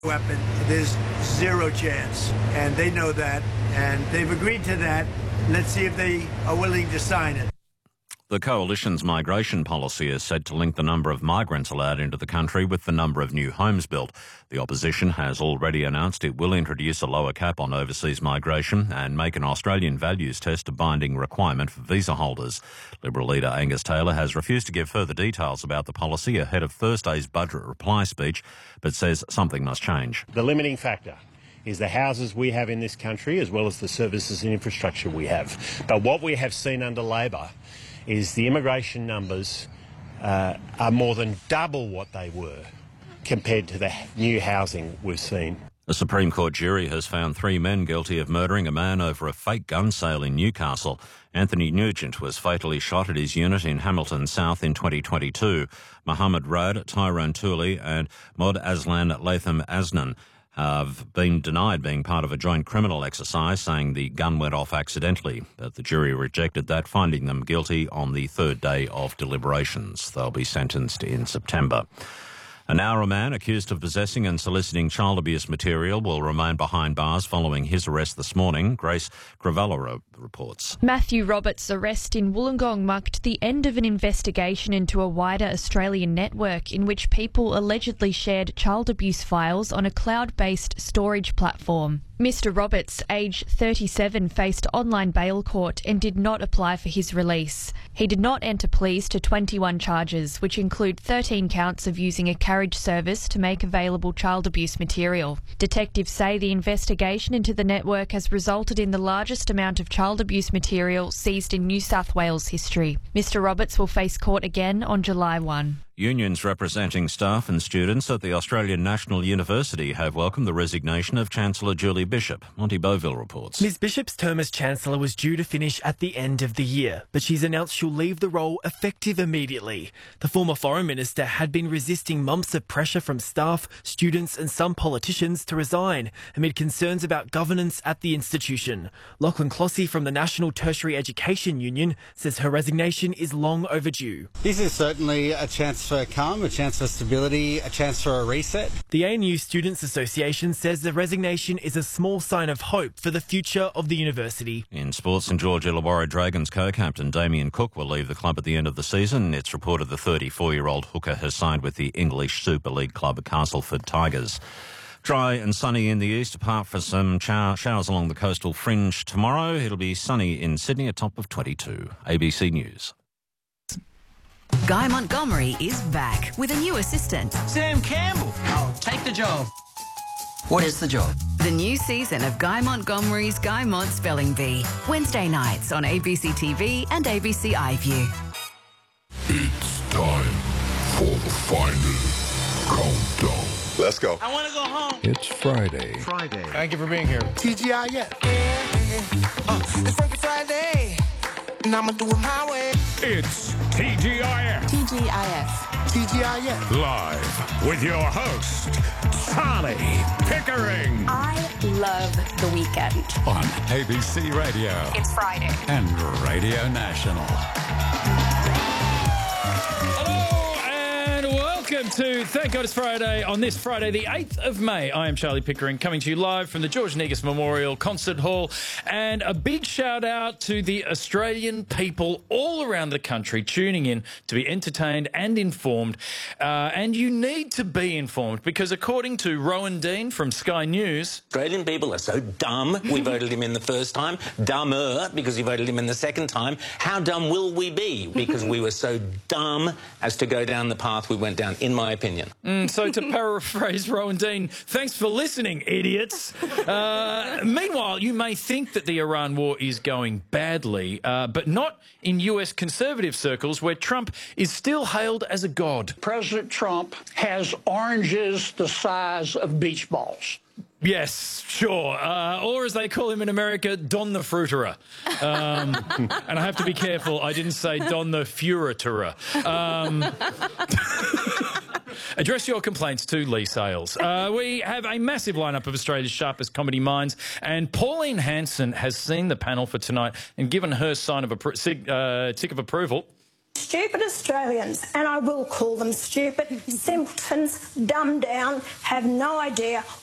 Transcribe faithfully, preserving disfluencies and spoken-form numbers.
weapon, there's zero chance, and they know that, and they've agreed to that. Let's see if they are willing to sign it. The Coalition's migration policy is said to link the number of migrants allowed into the country with the number of new homes built. The opposition has already announced it will introduce a lower cap on overseas migration and make an Australian values test a binding requirement for visa holders. Liberal leader Angus Taylor has refused to give further details about the policy ahead of Thursday's budget reply speech, but says something must change. The limiting factor is the houses we have in this country as well as the services and infrastructure we have. But what we have seen under Labor is the immigration numbers uh, are more than double what they were compared to the new housing we've seen. A Supreme Court jury has found three men guilty of murdering a man over a fake gun sale in Newcastle. Anthony Nugent was fatally shot at his unit in Hamilton South in twenty twenty-two. Mohammed Rad, Tyrone Tooley and Mod Aslan Latham Asnan have been denied being part of a joint criminal exercise, saying the gun went off accidentally. But the jury rejected that, finding them guilty on the third day of deliberations. They'll be sentenced in September. A Nowra man accused of possessing and soliciting child abuse material will remain behind bars following his arrest this morning. Grace Cravella reports. Matthew Roberts' arrest in Wollongong marked the end of an investigation into a wider Australian network in which people allegedly shared child abuse files on a cloud-based storage platform. Mister Roberts, aged thirty-seven, faced online bail court and did not apply for his release. He did not enter pleas to twenty-one charges, which include thirteen counts of using a carriage service to make available child abuse material. Detectives say the investigation into the network has resulted in the largest amount of child abuse material seized in New South Wales history. Mister Roberts will face court again on July first. Unions representing staff and students at the Australian National University have welcomed the resignation of Chancellor Julie Bishop. Monty Beauville reports. Miz Bishop's term as Chancellor was due to finish at the end of the year, but she's announced she'll leave the role effective immediately. The former Foreign Minister had been resisting months of pressure from staff, students and some politicians to resign amid concerns about governance at the institution. Lachlan Clossy from the National Tertiary Education Union says her resignation is long overdue. This is certainly a chance for calm, a chance for stability, a chance for a reset. The A N U Students Association says the resignation is a small sign of hope for the future of the university. In sports, St George Illawarra Dragons co-captain Damien Cook will leave the club at the end of the season. It's reported the thirty-four-year-old hooker has signed with the English Super League club Castleford Tigers. Dry and sunny in the east, apart from some chow- showers along the coastal fringe tomorrow. It'll be sunny in Sydney, a top of twenty-two. A B C News. Guy Montgomery is back with a new assistant. Sam Campbell. I'll take the job. What is the job? The new season of Guy Montgomery's Guy Mont Spelling Bee. Wednesday nights on A B C T V and A B C iView. It's time for the final countdown. Let's go. I want to go home. It's Friday. Friday. Thank you for being here. T G I F. Uh, it's Freaky Friday, and I'ma do it my way. It's T G I F. T G I F. T G I F. Live with your host, Charlie Pickering. I love the weekend. On A B C Radio. It's Friday. And Radio National. Welcome to Thank God It's Friday on this Friday, the eighth of May. I am Charlie Pickering, coming to you live from the George Negus Memorial Concert Hall. And a big shout out to the Australian people all around the country tuning in to be entertained and informed. Uh, and you need to be informed because according to Rowan Dean from Sky News... Australian people are so dumb. We voted him in the first time. Dumber because you voted him in the second time. How dumb will we be? Because we were so dumb as to go down the path we went down, in my opinion. Mm, so to paraphrase Rowan Dean, thanks for listening, idiots. Uh, meanwhile, you may think that the Iran war is going badly, uh, but not in U S conservative circles where Trump is still hailed as a god. President Trump has oranges the size of beach balls. Yes, sure. Uh, or as they call him in America, Don the Fruiterer. Um, and I have to be careful, I didn't say Don the Furiterer. Um, address your complaints to Lee Sales. Uh, we have a massive lineup of Australia's sharpest comedy minds, and Pauline Hanson has seen the panel for tonight and given her sign of appro- sig- uh, tick of approval. stupid Australians, and I will call them stupid, simpletons, dumbed down, have no idea